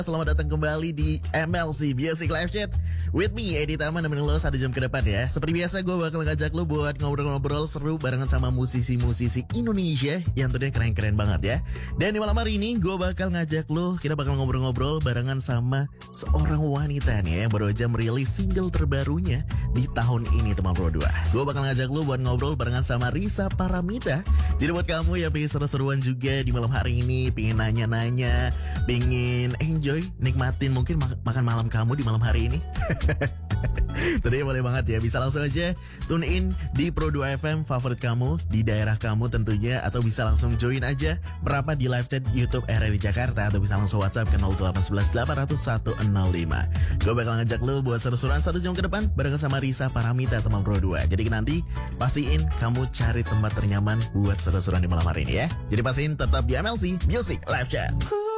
Selamat datang kembali di MLC Music Live Chat with me, Edi Tama, nemenin lo 1 jam ke depan ya. Seperti biasa gue bakal ngajak lo buat ngobrol-ngobrol seru barengan sama musisi-musisi Indonesia yang tentunya keren-keren banget ya. Dan di malam hari ini gue bakal ngajak lo, kita bakal ngobrol-ngobrol barengan sama seorang wanita nih ya, yang baru aja merilis single terbarunya di tahun ini teman Pro 2. Gue bakal ngajak lo buat ngobrol barengan sama Risa Paramita. Jadi buat kamu yang pengen seru-seruan juga di malam hari ini, pengen nanya-nanya, pengen enjoy, nikmatin mungkin makan malam kamu di malam hari ini. Tentunya boleh banget ya, bisa langsung aja tune in di Pro 2 FM favorit kamu di daerah kamu tentunya, atau bisa langsung join aja berapa di live chat YouTube RRI Jakarta, atau bisa langsung WhatsApp ke 0811 800 105. Gue bakal ngajak lu buat seru-seruan 1 jam ke depan barengan sama Risa Paramita teman Pro 2. Jadi nanti pastiin kamu cari tempat ternyaman buat seru-seruan di malam hari ini ya. Jadi pastiin tetap di MLC Music Live Chat.